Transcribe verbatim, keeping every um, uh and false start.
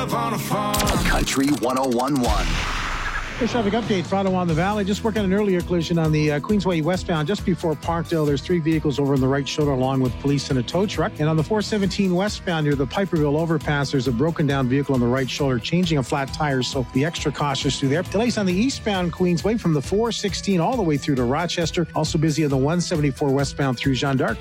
up on a farm. Country one oh one point one. Here's traffic update for Ottawa on the Valley. Just working an earlier collision on the uh, Queensway westbound just before Parkdale. There's three vehicles over on the right shoulder along with police and a tow truck. And on the four seventeen westbound near the Piperville overpass, there's a broken down vehicle on the right shoulder changing a flat tire, so be extra cautious through there. Delays on the eastbound Queensway from the four sixteen all the way through to Rochester. Also busy on the one seventy-four westbound through Jeanne d'Arc.